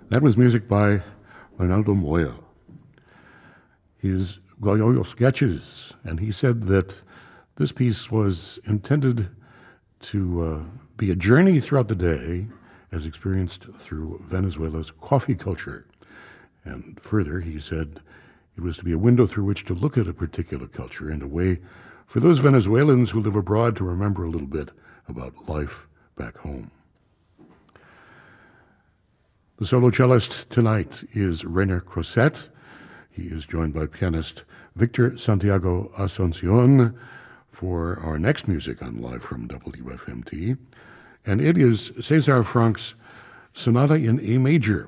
That was music by Reinaldo Moya. His Goyoyo sketches, and he said that this piece was intended to be a journey throughout the day as experienced through Venezuela's coffee culture. And further, he said it was to be a window through which to look at a particular culture and a way for those Venezuelans who live abroad to remember a little bit about life back home. The solo cellist tonight is Reiner Crosset. He is joined by pianist Victor Santiago Asuncion for our next music on Live from WFMT. And it is César Frank's Sonata in A Major,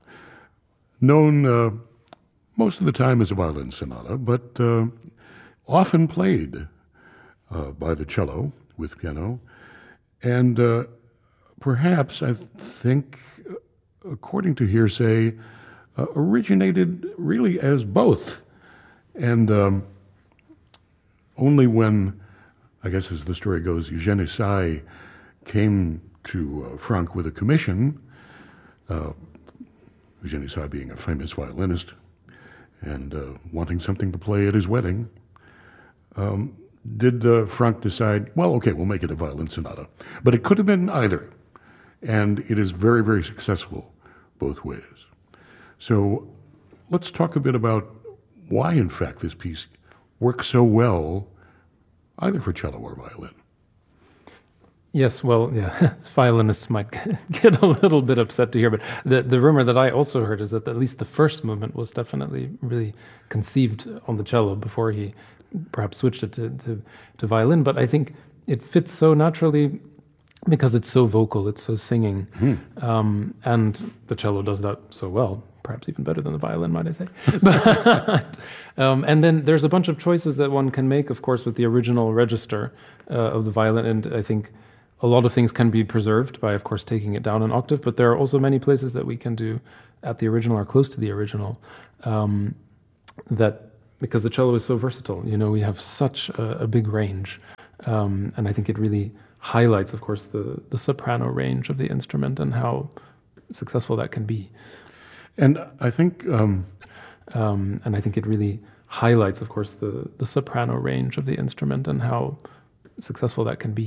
known most of the time as a violin sonata, but often played by the cello with piano, and perhaps, I think, according to hearsay, originated really as both. And only when, I guess as the story goes, Eugène Issai came to Franck with a commission, Eugène Issai being a famous violinist, and wanting something to play at his wedding, did Franck decide, well, okay, we'll make it a violin sonata. But it could have been either, and it is very, very successful both ways. So let's talk a bit about why, in fact, this piece works so well, either for cello or violin. Yes, well, yeah, violinists might get a little bit upset to hear, but the rumor that I also heard is that at least the first movement was definitely really conceived on the cello before he perhaps switched it to violin. But I think it fits so naturally because it's so vocal, it's so singing, and the cello does that so well, perhaps even better than the violin, might I say. But, and then there's a bunch of choices that one can make, of course, with the original register of the violin, and I think a lot of things can be preserved by, of course, taking it down an octave, but there are also many places that we can do at the original or close to the original, that because the cello is so versatile, we have such a big range, and I think it really highlights, of course, the soprano range of the instrument and how successful that can be. And I think, it really highlights, of course, the soprano range of the instrument and how successful that can be.